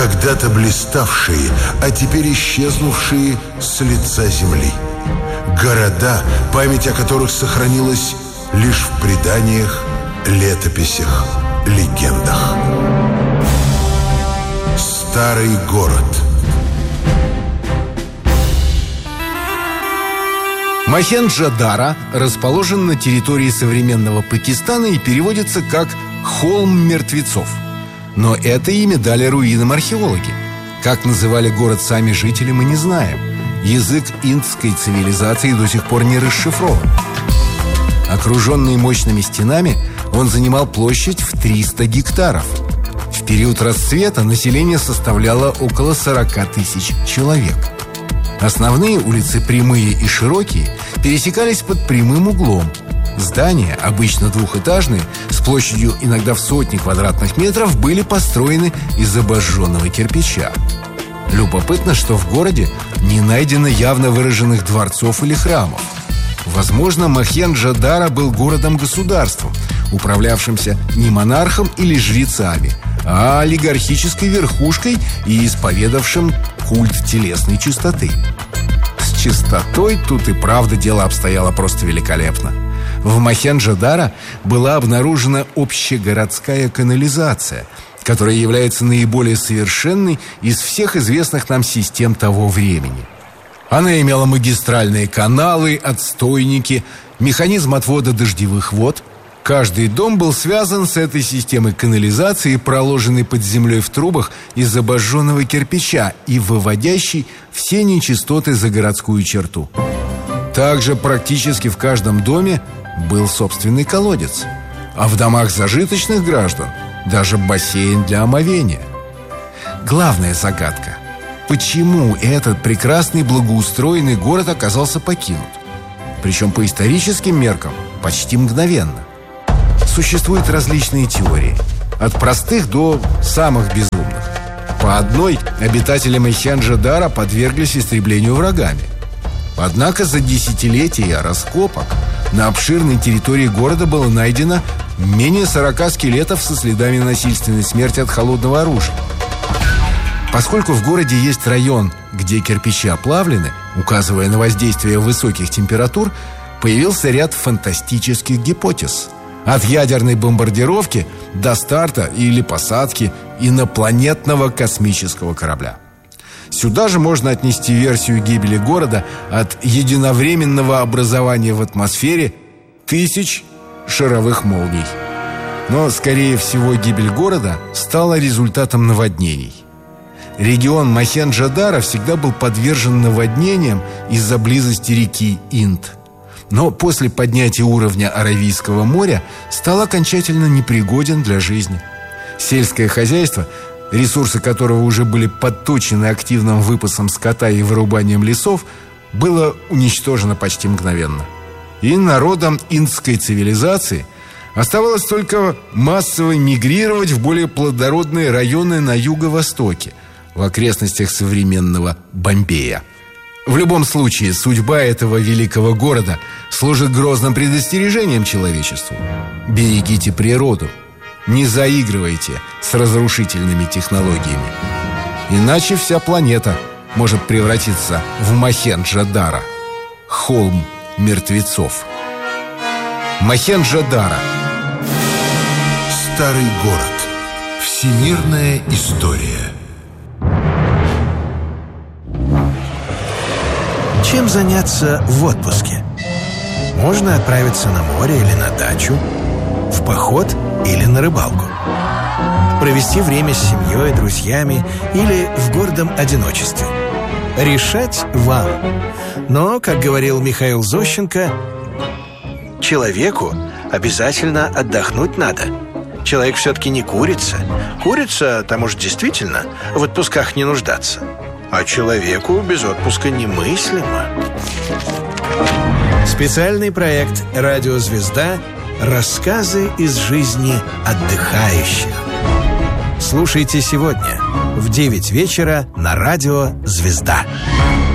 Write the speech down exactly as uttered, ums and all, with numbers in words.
когда-то блиставшие, а теперь исчезнувшие с лица земли. Города, память о которых сохранилась лишь в преданиях, летописях, легендах. Старый город. Мохенджо-Даро расположен на территории современного Пакистана и переводится как «холм мертвецов». Но это имя дали руинам археологи. Как называли город сами жители, мы не знаем. Язык индской цивилизации до сих пор не расшифрован. Окруженный мощными стенами, он занимал площадь в триста гектаров. В период расцвета население составляло около сорок тысяч человек. Основные улицы, прямые и широкие, пересекались под прямым углом. Здания, обычно двухэтажные, с площадью иногда в сотни квадратных метров, были построены из обожженного кирпича. Любопытно, что в городе не найдено явно выраженных дворцов или храмов. Возможно, Мохенджо-Даро был городом-государством, управлявшимся не монархом или жрецами, а олигархической верхушкой и исповедавшим культ телесной чистоты. С чистотой тут и правда дело обстояло просто великолепно. В Мохенджо-Даро была обнаружена общегородская канализация, которая является наиболее совершенной из всех известных нам систем того времени. Она имела магистральные каналы, отстойники, механизм отвода дождевых вод. Каждый дом был связан с этой системой канализации, проложенной под землей в трубах из обожженного кирпича и выводящей все нечистоты за городскую черту. Также практически в каждом доме был собственный колодец, а в домах зажиточных граждан даже бассейн для омовения. Главная загадка: почему этот прекрасный благоустроенный город оказался покинут? Причем по историческим меркам почти мгновенно. Существуют различные теории, от простых до самых безумных. По одной, обитатели Мохенджо-Даро подверглись истреблению врагами. Однако за десятилетия раскопок на обширной территории города было найдено менее сорока скелетов со следами насильственной смерти от холодного оружия. Поскольку в городе есть район, где кирпичи оплавлены, указывая на воздействие высоких температур, появился ряд фантастических гипотез. От ядерной бомбардировки до старта или посадки инопланетного космического корабля. Сюда же можно отнести версию гибели города от единовременного образования в атмосфере тысяч шаровых молний. Но, скорее всего, гибель города стала результатом наводнений. Регион Мохенджо-Даро всегда был подвержен наводнениям из-за близости реки Инд. Но после поднятия уровня Аравийского моря стал окончательно непригоден для жизни. Сельское хозяйство, ресурсы которого уже были подточены активным выпасом скота и вырубанием лесов, было уничтожено почти мгновенно. И народам индской цивилизации оставалось только массово мигрировать в более плодородные районы на юго-востоке, в окрестностях современного Бомбея. В любом случае, судьба этого великого города служит грозным предостережением человечеству. Берегите природу, не заигрывайте с разрушительными технологиями. Иначе вся планета может превратиться в Мохенджо-Даро, холм мертвецов. Мохенджо-Даро. Старый город. Всемирная история. Чем заняться в отпуске? Можно отправиться на море или на дачу, в поход или на рыбалку, провести время с семьей, друзьями или в гордом одиночестве. Решать вам. Но, как говорил Михаил Зощенко, человеку обязательно отдохнуть надо. Человек все-таки не курица. Курица, там уж действительно в отпусках не нуждаться. А человеку без отпуска немыслимо. Специальный проект «Радио Звезда» «Рассказы из жизни отдыхающих». Слушайте сегодня в девять вечера на Радио Звезда.